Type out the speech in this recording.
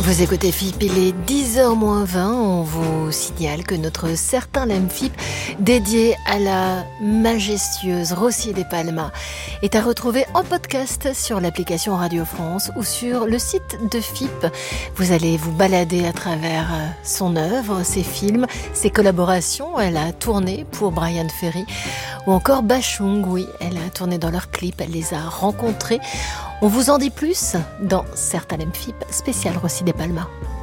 Vous écoutez FIP, il est 10h-20. On vous signale que notre Certain l'aime FIP, dédié à la majestueuse Rossi de Palma, est à retrouver en podcast sur l'application Radio France ou sur le site de FIP. Vous allez vous balader à travers son œuvre, ses films, ses collaborations. Elle a tourné pour Bryan Ferry ou encore Bachung. Oui, elle a tourné dans leurs clips, elle les a rencontrés. On vous en dit plus dans Certain l'aime FIP, spécial Rossi de Palma.